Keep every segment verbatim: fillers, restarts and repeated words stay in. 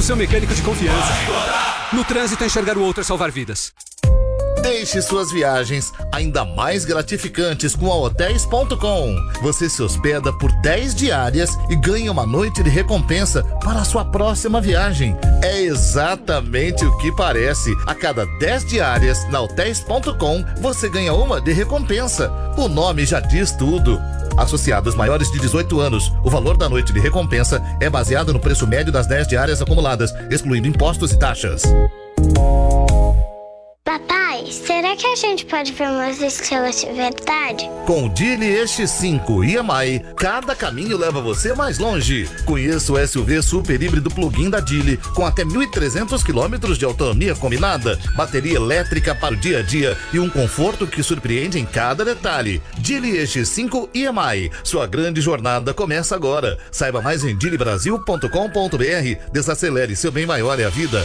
seu mecânico de confiança. No trânsito, enxergar o outro é salvar vidas. Deixe suas viagens ainda mais gratificantes com a hotéis ponto com. Você se hospeda por dez diárias e ganha uma noite de recompensa para a sua próxima viagem. É exatamente o que parece. A cada dez diárias na hotéis ponto com, você ganha uma de recompensa. O nome já diz tudo. Associados maiores de dezoito anos, o valor da noite de recompensa é baseado no preço médio das dez diárias acumuladas, excluindo impostos e taxas. Papai, será que a gente pode ver umas estrelas de verdade? Com o Geely E X cinco e M I, cada caminho leva você mais longe. Conheça o S U V super híbrido plug-in da Geely, com até mil e trezentos quilômetros de autonomia combinada, bateria elétrica para o dia a dia e um conforto que surpreende em cada detalhe. Geely E X cinco e M I, sua grande jornada começa agora. Saiba mais em geely brasil ponto com ponto b r. Desacelere, seu bem maior é a vida.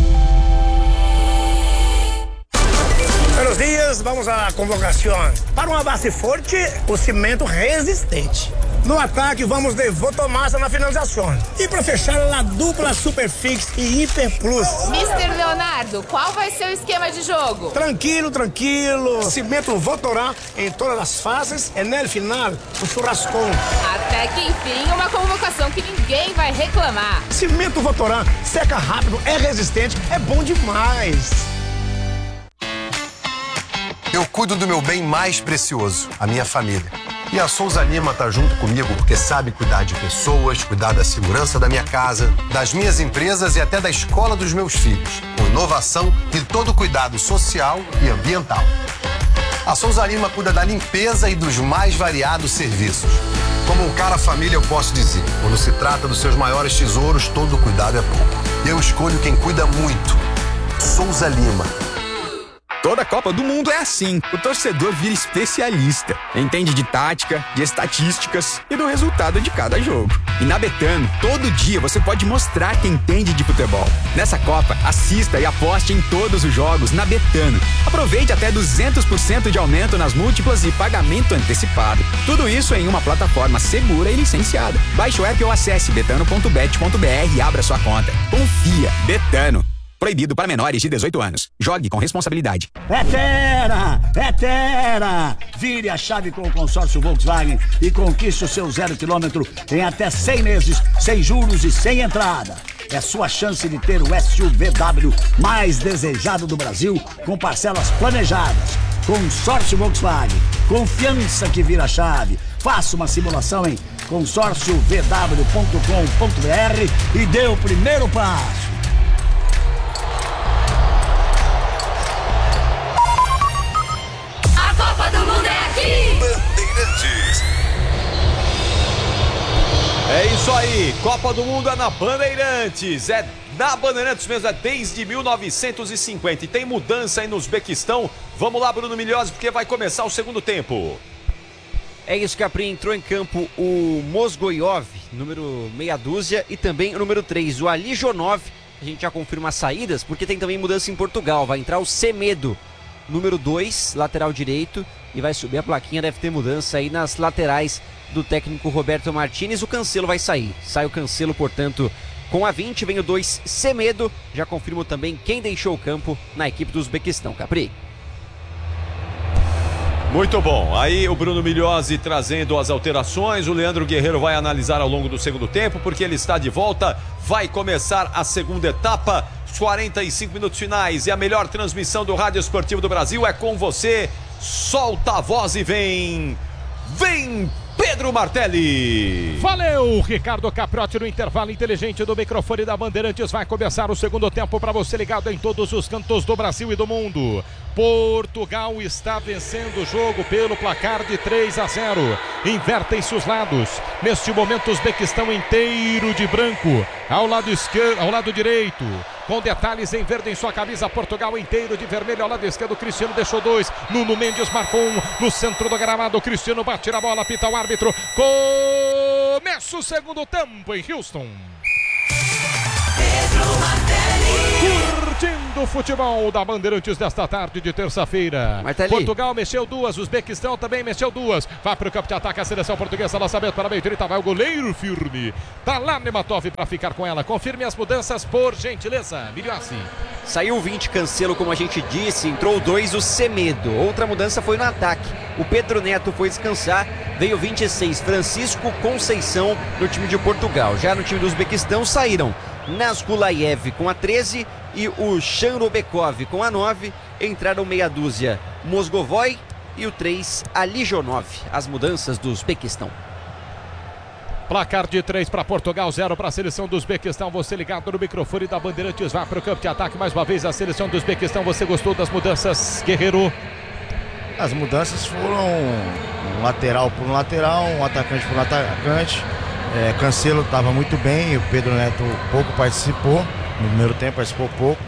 Buenos dias, vamos à convocação. Para uma base forte, o cimento resistente. No ataque, vamos de Votomassa na finalização. E para fechar, a dupla Superfix e Hiper Plus. mister Leonardo, qual vai ser o esquema de jogo? Tranquilo, tranquilo. Cimento Votorá em todas as fases e no final, o churrascão. Até que enfim, uma convocação que ninguém vai reclamar. Cimento Votorá seca rápido, é resistente, é bom demais. Eu cuido do meu bem mais precioso, a minha família. E a Souza Lima tá junto comigo porque sabe cuidar de pessoas, cuidar da segurança da minha casa, das minhas empresas e até da escola dos meus filhos, com inovação e todo o cuidado social e ambiental. A Souza Lima cuida da limpeza e dos mais variados serviços. Como um cara família, eu posso dizer, quando se trata dos seus maiores tesouros, todo cuidado é pouco. Eu escolho quem cuida muito. Souza Lima. Toda Copa do Mundo é assim. O torcedor vira especialista. Entende de tática, de estatísticas e do resultado de cada jogo. E na Betano, todo dia você pode mostrar que entende de futebol. Nessa Copa, assista e aposte em todos os jogos na Betano. Aproveite até duzentos por cento de aumento nas múltiplas e pagamento antecipado. Tudo isso em uma plataforma segura e licenciada. Baixe o app ou acesse betano ponto bet ponto b r e abra sua conta. Confia. Betano. Proibido para menores de dezoito anos. Jogue com responsabilidade. É Terra! É Terra! Vire a chave com o consórcio Volkswagen e conquiste o seu zero quilômetro em até cem meses, sem juros e sem entrada. É sua chance de ter o S U V W mais desejado do Brasil, com parcelas planejadas. Consórcio Volkswagen. Confiança que vira chave. Faça uma simulação em consórcio v w ponto com ponto b r e dê o primeiro passo. Copa do Mundo é aqui! Bandeirantes. É isso aí, Copa do Mundo é na Bandeirantes. É na Bandeirantes mesmo, é desde mil novecentos e cinquenta. E tem mudança aí no Uzbequistão. Vamos lá, Bruno Milhose, porque vai começar o segundo tempo. É isso, Capri. Entrou em campo o Mozgoiov, número meia dúzia, e também o número três, o Alijonov. A gente já confirma as saídas, porque tem também mudança em Portugal. Vai entrar o Semedo, número dois, lateral direito, e vai subir a plaquinha, deve ter mudança aí nas laterais do técnico Roberto Martínez. O Cancelo vai sair, sai o Cancelo, portanto, com a vinte, vem o dois, Semedo. Já confirmo também quem deixou o campo na equipe do Uzbequistão, Capri. Muito bom, aí o Bruno Milhose trazendo as alterações, o Leandro Guerreiro vai analisar ao longo do segundo tempo, porque ele está de volta, vai começar a segunda etapa, quarenta e cinco minutos finais, e a melhor transmissão do Rádio Esportivo do Brasil é com você. Solta a voz e vem, vem Pedro Martelli. Valeu, Ricardo Caprotti, no intervalo inteligente do microfone da Bandeirantes. Vai começar o segundo tempo para você ligado em todos os cantos do Brasil e do mundo. Portugal está vencendo o jogo pelo placar de três a zero. Invertem-se os lados. Neste momento, o Uzbequistão inteiro de branco. Ao lado esquerdo, ao lado direito, com detalhes em verde em sua camisa. Portugal inteiro de vermelho ao lado esquerdo. Cristiano deixou dois. Nuno Mendes marcou um no centro do gramado. Cristiano bate na bola, apita o árbitro. Começa o segundo tempo em Houston. Pedro Martelli. Curtindo do futebol da Bandeirantes desta tarde de terça-feira. Portugal mexeu duas, Uzbequistão também mexeu duas. Vai pro campo de ataque a seleção portuguesa, lançamento para a meio direita, vai o goleiro firme. Tá lá Nematov para ficar com ela. Confirme as mudanças, por gentileza, Miliossi. Saiu vinte, Cancelo, como a gente disse, entrou dois, o Semedo. Outra mudança foi no ataque. O Pedro Neto foi descansar, veio vinte e seis, Francisco Conceição no time de Portugal. Já no time do Uzbequistão saíram Nazgulayev com a treze e o Chanrobekov com a nove. Entraram meia dúzia Mosgovoy e o três Alijonov. As mudanças do Uzbequistão. Placar de três para Portugal, zero para a seleção do Uzbequistão. Você ligado no microfone da Bandeirantes, vai para o campo de ataque mais uma vez a seleção do Uzbequistão. Você gostou das mudanças, Guerreiro? As mudanças foram um lateral por um lateral, um atacante por um atacante. É, Cancelo estava muito bem, o Pedro Neto pouco participou, no primeiro tempo participou pouco.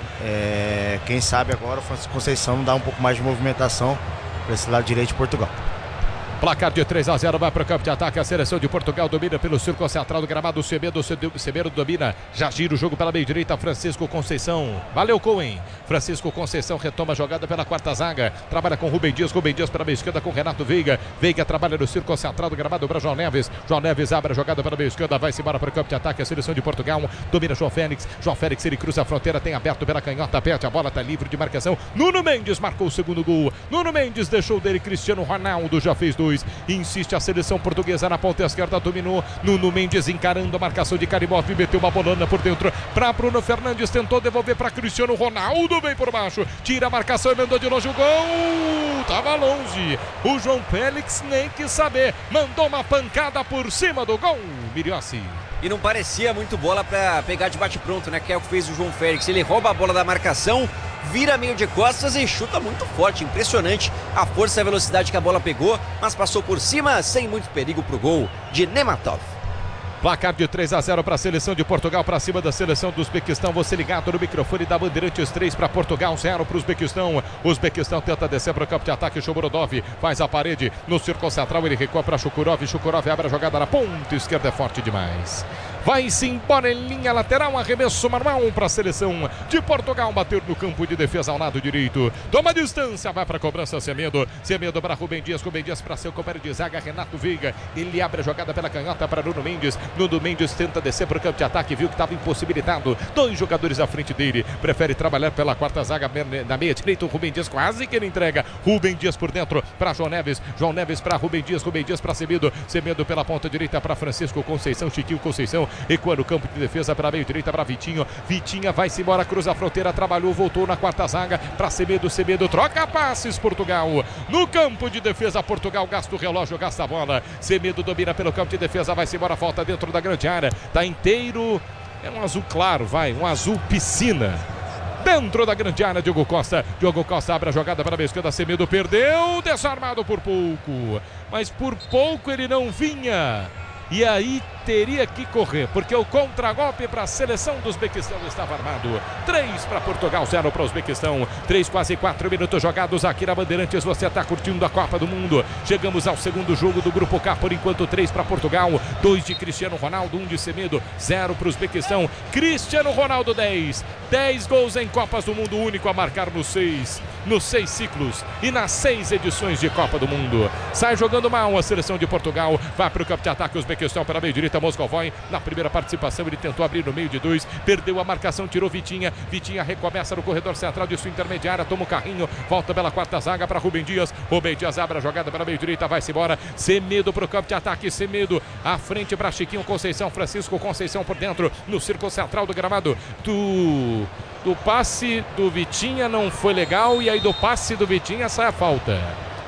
É, quem sabe agora o Francisco Conceição dá um pouco mais de movimentação para esse lado direito de Portugal. Placar de três a zero, vai para o campo de ataque. A seleção de Portugal domina pelo círculo central do gramado. O Semedo, Semedo domina, já gira o jogo pela meia direita. Francisco Conceição, valeu Cohen. Francisco Conceição retoma a jogada pela quarta zaga. Trabalha com Rubem Dias, Rubem Dias para a meia esquerda com Renato Veiga. Veiga trabalha no círculo central do gramado para João Neves. João Neves abre a jogada pela meia esquerda, vai-se embora para o campo de ataque. A seleção de Portugal domina João Félix. João Félix, ele cruza a fronteira, tem aberto pela canhota, perde a bola, está livre de marcação. Nuno Mendes marcou o segundo gol. Nuno Mendes deixou dele, Cristiano Ronaldo já fez dois. Insiste a seleção portuguesa na ponta esquerda, dominou Nuno Mendes encarando a marcação de Karimov, meteu uma bolona por dentro para Bruno Fernandes, tentou devolver para Cristiano Ronaldo, vem por baixo, tira a marcação e mandou de longe o gol, tava longe, o João Félix nem quis saber, mandou uma pancada por cima do gol, Miriossi. E não parecia muito bola para pegar de bate-pronto, né? Que é o que fez o João Félix. Ele rouba a bola da marcação, vira meio de costas e chuta muito forte. Impressionante a força e a velocidade que a bola pegou, mas passou por cima sem muito perigo pro gol de Nematov. Placar de três a zero para a seleção de Portugal, para cima da seleção do Uzbequistão. Você ligado no microfone da Bandeirantes, três para Portugal, zero para o Uzbequistão. O Uzbequistão tenta descer para o campo de ataque. Shomurodov faz a parede no círculo central. Ele recua para Shukurov. Shukurov abre a jogada na ponta esquerda, é forte demais. Vai-se embora em linha lateral, arremesso manual para a seleção de Portugal, bater no campo de defesa ao lado direito, toma distância, vai para a cobrança, Semedo, Semedo para Rubem Dias, Rubem Dias para seu companheiro de zaga, Renato Veiga, ele abre a jogada pela canhota para Nuno Mendes, Nuno Mendes tenta descer para o campo de ataque, viu que estava impossibilitado, dois jogadores à frente dele, prefere trabalhar pela quarta zaga, na meia direita, o Rubem Dias quase que ele entrega, Rubem Dias por dentro para João Neves, João Neves para Rubem Dias, Rubem Dias para Semedo, Semedo pela ponta direita para Francisco Conceição, Chiquinho Conceição, recua no campo de defesa para meio direita para Vitinho. Vitinha vai-se embora, cruza a fronteira, trabalhou, voltou na quarta zaga para Semedo. Semedo troca passes, Portugal. No campo de defesa, Portugal gasta o relógio, gasta a bola. Semedo domina pelo campo de defesa, vai-se embora, volta dentro da grande área. Tá inteiro, é um azul claro, vai, um azul piscina. Dentro da grande área, Diogo Costa. Diogo Costa abre a jogada para a esquerda. Semedo perdeu, desarmado por pouco. Mas por pouco ele não vinha. E aí teria que correr, porque o contragolpe para a seleção do Uzbequistão estava armado. três para Portugal, zero para o Uzbequistão. três, quase quatro minutos jogados aqui na Bandeirantes. Você está curtindo a Copa do Mundo. Chegamos ao segundo jogo do Grupo K, por enquanto três para Portugal, dois de Cristiano Ronaldo, um de Semedo, zero para o Uzbequistão. Cristiano Ronaldo dez, dez gols em Copas do Mundo, único a marcar nos seis, nos seis ciclos e nas seis edições de Copa do Mundo. Sai jogando mal a seleção de Portugal, vai para o campo de ataque, Uzbequistão para a meio direita, Moscovoy, na primeira participação ele tentou abrir no meio de dois, perdeu a marcação, tirou Vitinha, Vitinha recomeça no corredor central de sua intermediária, toma o carrinho, volta pela quarta zaga para Rubem Dias, Rubem Dias abre a jogada para a meio direita, vai-se embora, Semedo para o campo de ataque, Semedo, à frente para Chiquinho Conceição, Francisco Conceição por dentro, no círculo central do gramado, do, do passe do Vitinha não foi legal, e aí do passe do Vitinha sai a falta.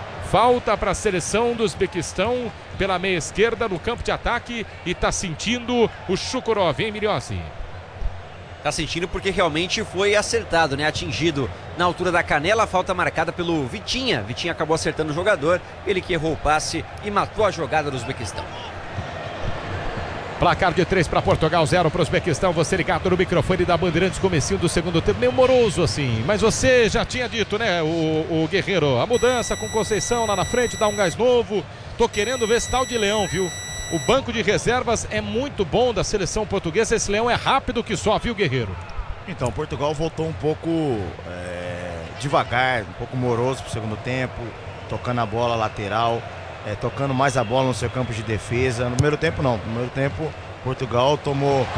Falta para a seleção do Uzbequistão pela meia esquerda no campo de ataque, e tá sentindo o Shukurov, hein, Miliossi? Tá sentindo porque realmente foi acertado, né? Atingido na altura da canela, a falta marcada pelo Vitinha. Vitinha acabou acertando o jogador, ele que errou o passe e matou a jogada do Uzbequistão. Placar de três para Portugal, zero para o Uzbequistão. Você ligado no microfone da Bandeirantes, comecinho do segundo tempo, meio moroso assim. Mas você já tinha dito, né, o, o Guerreiro, a mudança com Conceição lá na frente, dá um gás novo. Tô querendo ver esse tal de Leão, viu? O banco de reservas é muito bom da seleção portuguesa. Esse Leão é rápido que só, viu, Guerreiro? Então, Portugal voltou um pouco é, devagar, um pouco moroso pro segundo tempo, tocando a bola lateral, é, tocando mais a bola no seu campo de defesa. No primeiro tempo não, no primeiro tempo Portugal tomou